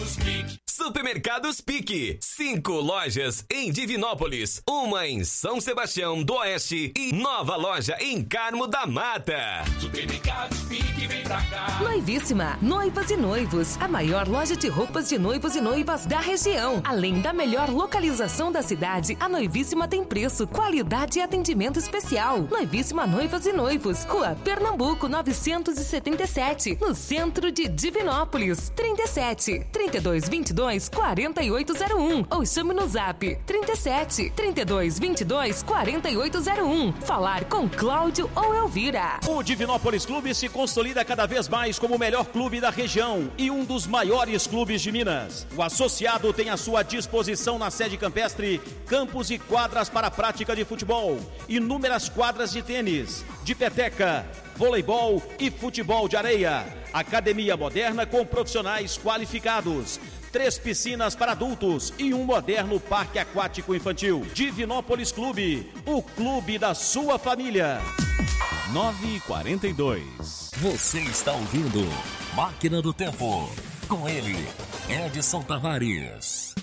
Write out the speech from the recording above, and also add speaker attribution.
Speaker 1: Supermercados Pique. 5 lojas em Divinópolis. Uma em São Sebastião do Oeste e nova loja em Carmo da Mata.
Speaker 2: Supermercados Pique, vem pra cá.
Speaker 3: Noivíssima, Noivas e Noivos. A maior loja de roupas de noivos e noivas da região. Além da melhor localização da cidade, a Noivíssima tem preço, qualidade e atendimento especial. Noivíssima Noivas e Noivos. Rua Pernambuco 977. No centro de Divinópolis. 37 32 22 4801 ou chame no zap 37 32 22 4801. Falar com Cláudio ou Elvira.
Speaker 4: O Divinópolis Clube se consolida cada vez mais como o melhor clube da região e um dos maiores clubes de Minas. O associado tem à sua disposição na sede campestre campos e quadras para a prática de futebol, inúmeras quadras de tênis, de peteca, voleibol e futebol de areia. Academia moderna com profissionais qualificados. 3 piscinas para adultos e um moderno parque aquático infantil. Divinópolis Clube, o clube da sua família.
Speaker 5: 9h42. Você está ouvindo Máquina do Tempo. Com ele, Edson Tavares.